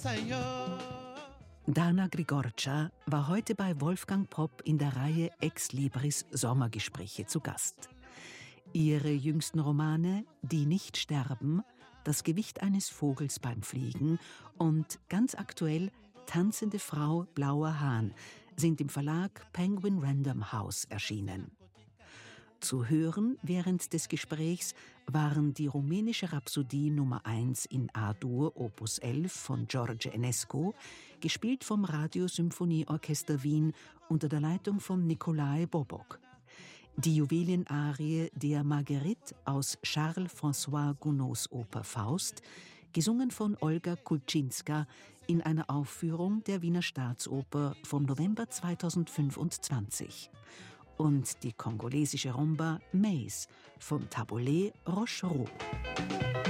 Dana Grigorcia war heute bei Wolfgang Popp in der Reihe Ex Libris Sommergespräche zu Gast. Ihre jüngsten Romane Die nicht sterben, Das Gewicht eines Vogels beim Fliegen und ganz aktuell Tanzende Frau, blauer Hahn sind im Verlag Penguin Random House erschienen. Zu hören während des Gesprächs waren die rumänische Rhapsodie Nummer 1 in A-Dur Opus 11 von George Enescu, gespielt vom Radiosymphonieorchester Wien unter der Leitung von Nicolae Bobok. Die Juwelienarie der Marguerite aus Charles-François Gounods Oper Faust, gesungen von Olga Kulczynska in einer Aufführung der Wiener Staatsoper vom November 2025. Und die kongolesische Rumba Maze von Taboulet Rochereau.